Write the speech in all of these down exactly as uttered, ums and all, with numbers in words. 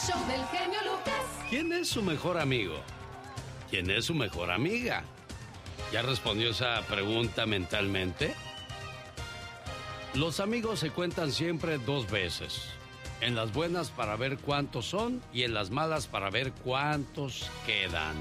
show del genio Lucas. ¿Quién es su mejor amigo? ¿Quién es su mejor amiga? ¿Ya respondió esa pregunta mentalmente? Los amigos se cuentan siempre dos veces. En las buenas para ver cuántos son y en las malas para ver cuántos quedan.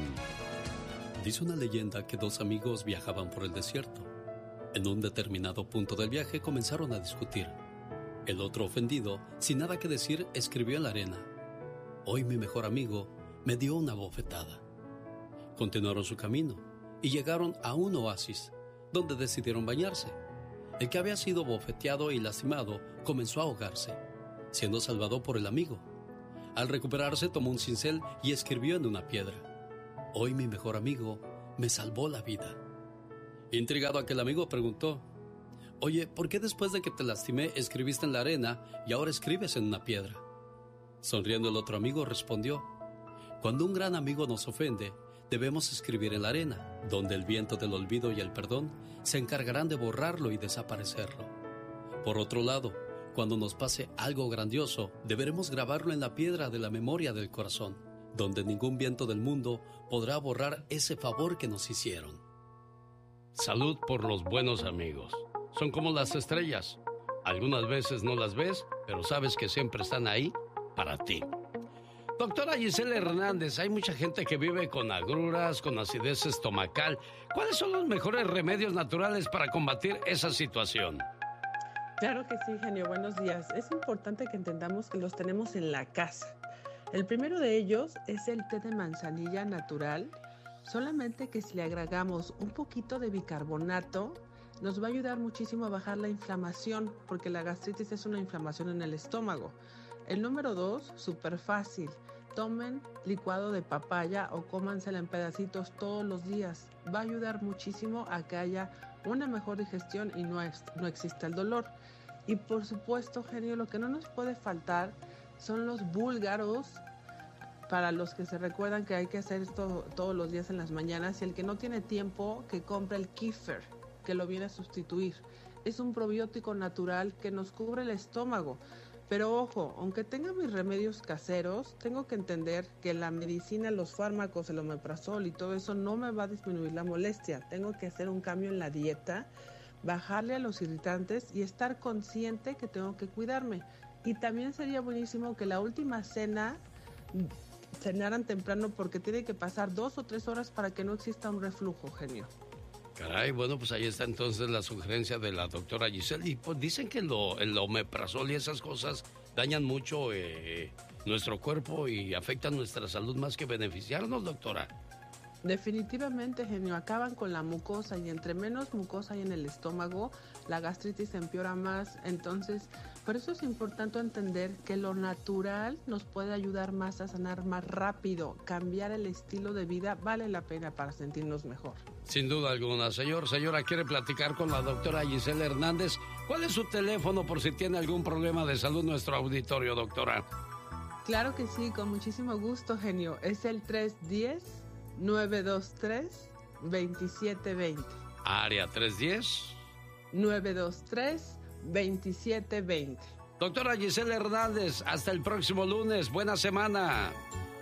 Dice una leyenda que dos amigos viajaban por el desierto. En un determinado punto del viaje comenzaron a discutir. El otro, ofendido, sin nada que decir, escribió en la arena: hoy mi mejor amigo me dio una bofetada. Continuaron su camino y llegaron a un oasis, donde decidieron bañarse. El que había sido bofeteado y lastimado comenzó a ahogarse, siendo salvado por el amigo. Al recuperarse, tomó un cincel y escribió en una piedra: hoy mi mejor amigo me salvó la vida. Intrigado, aquel amigo preguntó: oye, ¿por qué después de que te lastimé escribiste en la arena y ahora escribes en una piedra? Sonriendo, el otro amigo respondió: cuando un gran amigo nos ofende, debemos escribir en la arena, donde el viento del olvido y el perdón se encargarán de borrarlo y desaparecerlo. Por otro lado, cuando nos pase algo grandioso, deberemos grabarlo en la piedra de la memoria del corazón, donde ningún viento del mundo podrá borrar ese favor que nos hicieron. Salud por los buenos amigos. Son como las estrellas. Algunas veces no las ves, pero sabes que siempre están ahí para ti. Doctora Gisela Hernández, hay mucha gente que vive con agruras, con acidez estomacal. ¿Cuáles son los mejores remedios naturales para combatir esa situación? Claro que sí, genio. Buenos días. Es importante que entendamos que los tenemos en la casa. El primero de ellos es el té de manzanilla natural. Solamente que si le agregamos un poquito de bicarbonato, nos va a ayudar muchísimo a bajar la inflamación, porque la gastritis es una inflamación en el estómago. El número dos, súper fácil. Tomen licuado de papaya o cómansela en pedacitos todos los días. Va a ayudar muchísimo a que haya una mejor digestión y no, es, no exista el dolor. Y por supuesto, genio, lo que no nos puede faltar son los búlgaros. Para los que se recuerdan que hay que hacer esto todos los días en las mañanas, y el que no tiene tiempo, que compre el kéfir, que lo viene a sustituir. Es un probiótico natural que nos cubre el estómago. Pero ojo, aunque tenga mis remedios caseros, tengo que entender que la medicina, los fármacos, el omeprazol y todo eso no me va a disminuir la molestia. Tengo que hacer un cambio en la dieta, bajarle a los irritantes y estar consciente que tengo que cuidarme. Y también sería buenísimo que la última cena cenaran temprano, porque tiene que pasar dos o tres horas para que no exista un reflujo, genio. Caray, bueno, pues ahí está entonces la sugerencia de la doctora Giselle. Y pues dicen que lo, el omeprazol y esas cosas dañan mucho eh, nuestro cuerpo y afectan nuestra salud más que beneficiarnos, doctora. Definitivamente, genio, acaban con la mucosa, y entre menos mucosa hay en el estómago, la gastritis empeora más. Entonces, por eso es importante entender que lo natural nos puede ayudar más a sanar más rápido. Cambiar el estilo de vida vale la pena para sentirnos mejor. Sin duda alguna. Señor, señora, ¿quiere platicar con la doctora Gisela Hernández? ¿Cuál es su teléfono por si tiene algún problema de salud nuestro auditorio, doctora? Claro que sí, con muchísimo gusto, genio. Es el tres uno cero, nueve dos tres, dos siete dos cero. Área tres uno cero. nueve dos tres, dos siete dos cero. Doctora Gisela Hernández, hasta el próximo lunes. Buena semana.